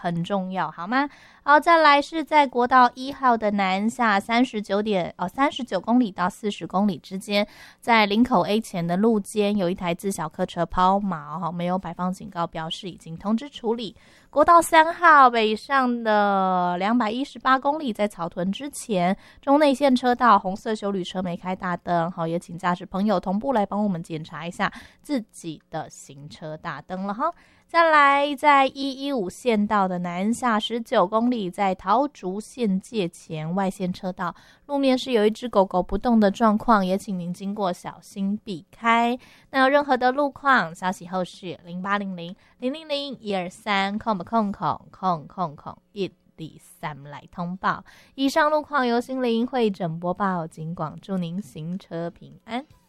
很重要，好吗？好，再来是在国道1号的南下39公里到40公里之间，在林口 A 前的路肩有一台自小客车抛锚，没有摆放警告标示，已经通知处理。国道3号北上的218公里，在草屯之前中内线车道红色休旅车没开大灯，好，也请驾驶朋友同步来帮我们检查一下自己的行车大灯了哈。再来，在115县道的南下19公里，在桃竹县界前外线车道路面是有一只狗狗不动的状况，也请您经过小心避开。那有任何的路况消息后续0800-000-123-123来通报。以上路况由心灵会诊播报，警广祝您行车平安。